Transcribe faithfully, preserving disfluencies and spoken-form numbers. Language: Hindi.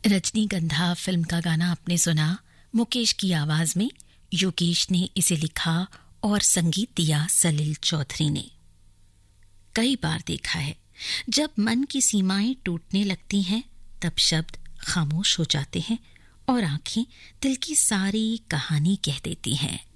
रजनीगंधा फिल्म का गाना आपने सुना मुकेश की आवाज में। योगेश ने इसे लिखा और संगीत दिया सलील चौधरी ने। कई बार देखा है, जब मन की सीमाएं टूटने लगती हैं तब शब्द खामोश हो जाते हैं और आंखें दिल की सारी कहानी कह देती हैं।